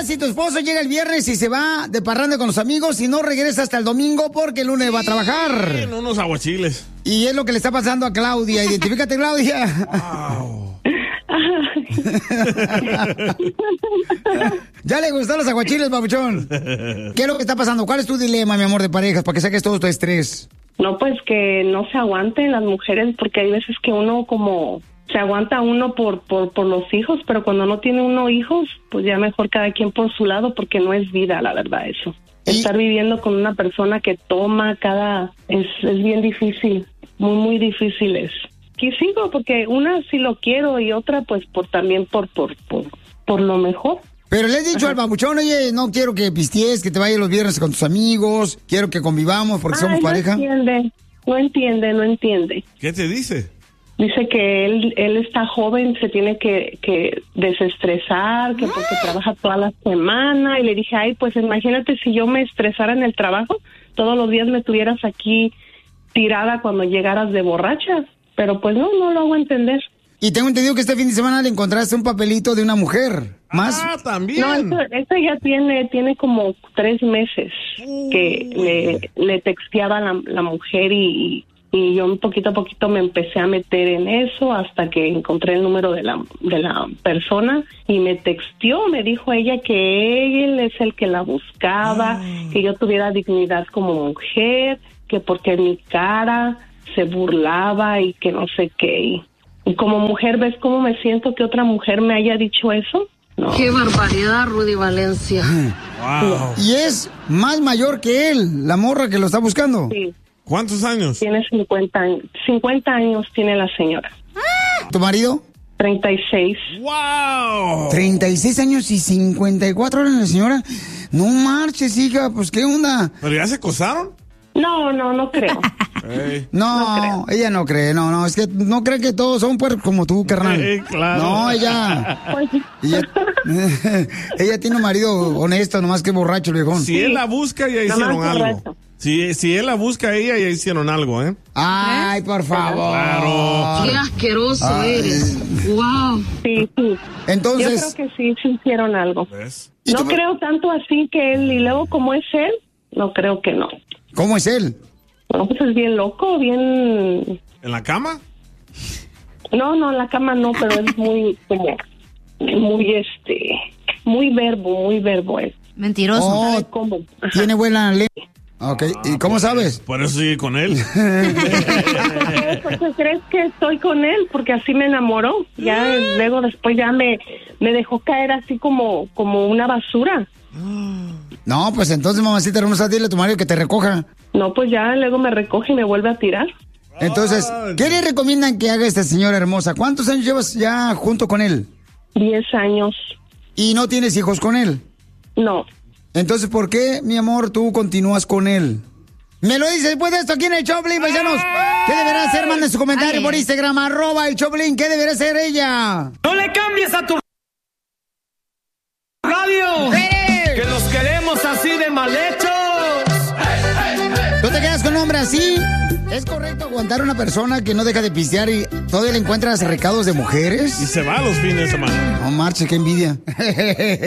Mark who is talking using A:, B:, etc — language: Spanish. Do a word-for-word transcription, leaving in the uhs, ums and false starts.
A: si tu esposo llega el viernes y se va de parranda con los amigos y no regresa hasta el domingo porque el lunes sí, va a trabajar?
B: En unos aguachiles.
A: Y es lo que le está pasando a Claudia. Identifícate, Claudia.
B: Wow.
A: ¿Ya le gustan los aguachiles, babuchón? ¿Qué es lo que está pasando? ¿Cuál es tu dilema, mi amor, de parejas? Para que saques todo tu estrés.
C: No, pues que no se aguanten las mujeres, porque hay veces que uno como se aguanta uno por, por, por los hijos, pero cuando no tiene uno hijos, pues ya mejor cada quien por su lado, porque no es vida, la verdad, eso. ¿Y? Estar viviendo con una persona que toma cada... es, es bien difícil, muy, muy difícil es. Aquí sigo, porque una sí lo quiero y otra pues por también por, por, por, por lo mejor.
A: Pero le he dicho Ajá. al babuchón, oye, no quiero que pisties, que te vayas los viernes con tus amigos, quiero que convivamos porque Ay, somos
C: no
A: pareja.
C: No entiende, no entiende, no entiende.
B: ¿Qué te dice?
C: Dice que él él está joven, se tiene que, que desestresar, que porque ¡Ah! trabaja toda la semana. Y le dije, ay, pues imagínate si yo me estresara en el trabajo, todos los días me tuvieras aquí tirada cuando llegaras de borracha. Pero pues no, no lo hago entender.
A: Y tengo entendido que este fin de semana le encontraste un papelito de una mujer. ¿Más?
B: Ah, también.
C: No, esto, esto ya tiene tiene como tres meses Uy. que le, le texteaba la, la mujer y, y yo poquito a poquito me empecé a meter en eso hasta que encontré el número de la de la persona y me texteó, me dijo ella que él es el que la buscaba, oh. que yo tuviera dignidad como mujer, que porque mi cara se burlaba y que no sé qué. Y, y como mujer, ¿ves cómo me siento que otra mujer me haya dicho eso? No.
D: ¡Qué barbaridad, Rudy Valencia!
B: Wow.
A: Y es más mayor que él, la morra que lo está buscando.
C: Sí.
B: ¿Cuántos años?
C: Tiene cincuenta años. cincuenta años tiene la señora.
A: ¿Tu marido?
C: treinta y seis.
B: ¡Wow!
A: treinta y seis años y cincuenta y cuatro años la señora. No marches, hija, pues ¿qué onda?
B: ¿Pero ya se casaron?
C: No, no, no creo.
B: Hey.
A: No, no ella no cree, no, no, es que no cree que todos son puercos como tú, carnal.
B: Hey, claro.
A: No, ella, ella, ella tiene un marido honesto, nomás que borracho, viejón.
B: Si él la busca, ya hicieron algo. Si, si él la busca a ella, ya hicieron algo, ¿eh?
A: Ay, por favor.
B: Claro.
D: Qué asqueroso Ay. eres. Wow.
C: Sí, sí.
A: Entonces.
C: Yo creo que sí, sí hicieron algo.
B: ¿Ves?
C: No creo tanto así que él, y luego como es él, no creo que no.
A: ¿Cómo es él?
C: No, pues es bien loco, bien...
B: ¿En la cama?
C: No, no, en la cama no, pero es muy, como, muy, este, muy verbo, muy verbo es.
E: Mentiroso.
A: Oh,
C: ¿Sabes cómo?
A: Tiene buena lengua. Ok,
B: Ah,
A: ¿y cómo
B: pues,
A: sabes?
B: Por eso sigue con él.
C: ¿Por qué crees que estoy con él? Porque así me enamoró. Ya luego después ya me, me dejó caer así como, como una basura.
A: No, pues entonces, mamacita hermosa, dile a tu marido que te recoja.
C: No, pues ya luego me recoge y me vuelve a tirar.
A: Entonces, ¿qué le recomiendan que haga esta señora hermosa? ¿Cuántos años llevas ya junto con él?
C: Diez años.
A: ¿Y no tienes hijos con él?
C: No.
A: Entonces, ¿por qué, mi amor, tú continúas con él? Me lo dice después de esto aquí en el Choplin, paisanos. ¿Qué deberá hacer? Manden su comentario Ay. por Instagram, arroba el Choplin. ¿Qué deberá hacer ella?
F: ¡No le cambies a tu radio!
A: ¡Hey!
F: ¡Que los queremos así de mal hechos!
A: ¿Tú te quedas con un hombre así? ¿Es correcto aguantar a una persona que no deja de pistear y todavía le encuentras recados de mujeres?
B: Y se va los fines de semana.
A: No marche, qué envidia.